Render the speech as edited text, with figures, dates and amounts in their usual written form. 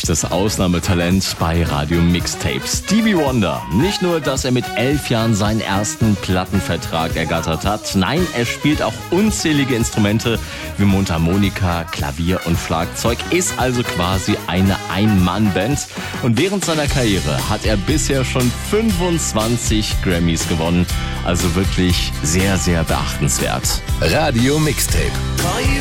echtes Ausnahmetalent bei Radio Mixtapes. Stevie Wonder. Nicht nur, dass er mit 11 Jahren seinen ersten Plattenvertrag ergattert hat. Nein, er spielt auch unzählige Instrumente wie Mundharmonika, Klavier und Schlagzeug. Ist also quasi eine Ein-Mann-Band. Und während seiner Karriere hat er bisher schon 25 Grammys gewonnen. Also wirklich sehr, sehr beachtenswert. Radio Mixtape.